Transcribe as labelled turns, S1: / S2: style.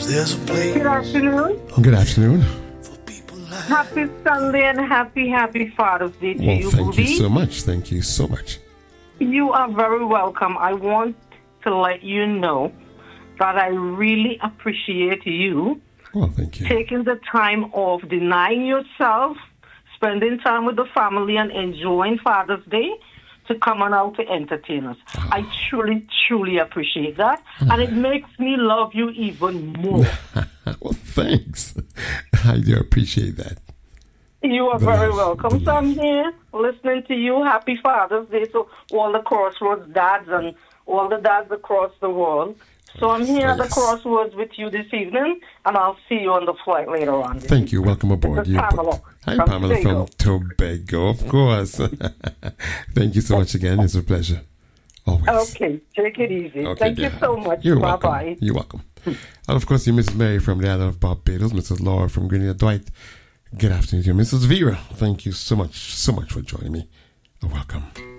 S1: Good afternoon.
S2: Good afternoon.
S1: Happy Sunday and happy Father's Day to you,
S2: thank
S1: Booby.
S2: you so much. Thank you so much.
S1: You are very welcome. I want to let you know that I really appreciate you
S2: Thank you.
S1: taking the time off, denying yourself, spending time with the family and enjoying Father's Day to come on out to entertain us. I truly appreciate that. And it makes me love you even more.
S2: Thanks. I do appreciate that.
S1: You are very welcome. So I'm here listening to you. Happy Father's Day to all the Crossroads dads and all the dads across the world. So I'm here at the Crossroads with you this evening, and I'll see you on the flight later on.
S2: Thank you. Welcome aboard.
S1: Pamela.
S2: Hi, Pamela from Tobago, of course. Thank you so much again. It's a pleasure. Always.
S1: Okay, take it easy.
S2: Okay,
S1: Thank you so much.
S2: You're
S1: Bye-bye.
S2: welcome. You're welcome. And of course, you're Mrs. Mary from the island of Barbados, Mrs. Laura from Grenada, Dwight. Good afternoon to you, Mrs. Vera. Thank you so much for joining me. Welcome.